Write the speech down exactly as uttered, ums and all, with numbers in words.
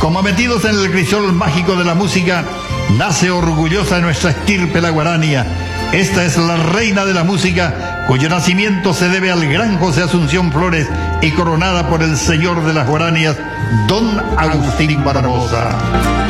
Como metidos en el crisol mágico de la música, nace orgullosa nuestra estirpe la guarania. Esta es la reina de la música, cuyo nacimiento se debe al gran José Asunción Flores y coronada por el señor de las guaranias, don Agustín Barbosa.